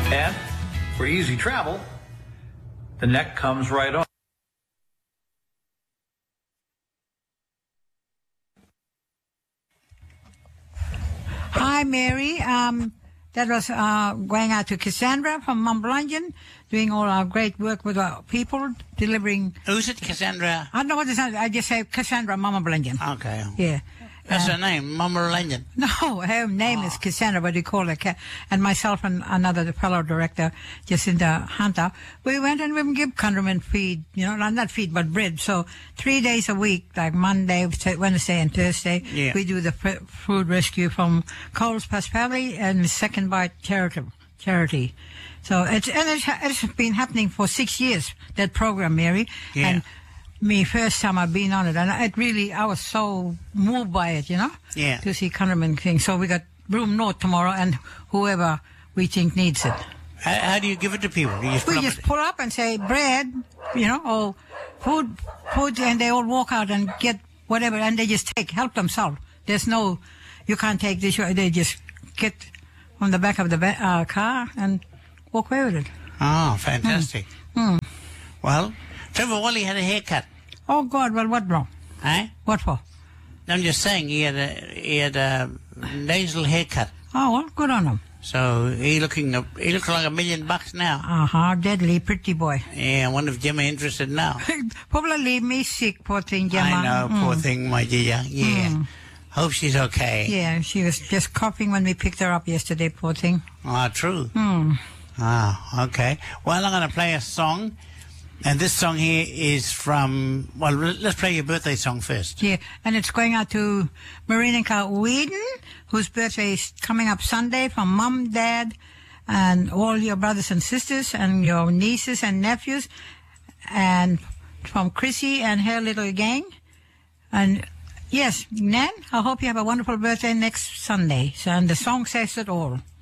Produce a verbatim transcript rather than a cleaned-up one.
And for easy travel, the neck comes right on. Hi, Mary. Um, that was uh, going out to Cassandra from Mount Blungeon, doing all our great work with our people, delivering... Who's it, Cassandra? I don't know what it sounds. I just say Cassandra Mama Blungeon. Okay. Yeah. That's uh, her name, Mama Blungeon. No, her name oh. is Cassandra, but we call her Ca- And myself and another fellow director, Jacinta Hunter, we went and we give countrymen feed, you know, not feed, but bread. So three days a week, like Monday, Wednesday, and Thursday, yeah. we do the f- food rescue from Coles Paspali and Second Bite Charity. Charity. So it's, and it's, it's been happening for six years, that program, Mary. Yeah. And me first time I've been on it, and it really, I was so moved by it, you know, yeah, to see countrymen thing. So we got room north tomorrow, and whoever we think needs it. How, how do you give it to people? Do you just we pull just up pull up and say bread, you know, or food, food, and they all walk out and get whatever, and they just take, help themselves. There's no, you can't take this. They just get on the back of the ba- uh, car and walk away with it. Oh, fantastic! Mm. Mm. Well, Trevor Wally had a haircut. Oh God! Well, what wrong? Eh? What for? I'm just saying he had a he had a nasal haircut. Oh well, good on him. So he looking he looks like a million bucks now. Uh huh. Deadly pretty boy. Yeah, I wonder if Gemma interested now. Probably leave me sick, poor thing, Gemma. I know, mm. poor thing, my dear. Yeah. Mm. Hope she's okay. Yeah, she was just coughing when we picked her up yesterday, poor thing. Ah, true. Mm. Ah, okay. Well, I'm going to play a song. And this song here is from, well, let's play your birthday song first. Yeah, and it's going out to Marinika Whedon, whose birthday is coming up Sunday, from Mom, Dad, and all your brothers and sisters, and your nieces and nephews, and from Chrissy and her little gang. And yes, Nan, I hope you have a wonderful birthday next Sunday. So, and the song says it all.